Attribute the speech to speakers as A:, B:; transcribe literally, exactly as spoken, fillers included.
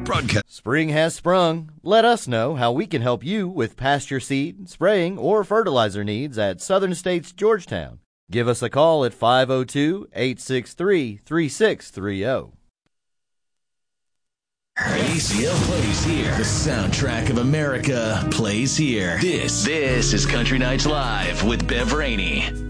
A: Broadcast.
B: Spring has sprung. Let us know how we can help you with pasture seed, spraying, or fertilizer needs at Southern States Georgetown. Give us a call at five oh two, eight six three, three six three zero.
A: A C L plays here. The soundtrack of America plays here. This, this is Country Nights Live with Bev Rainey.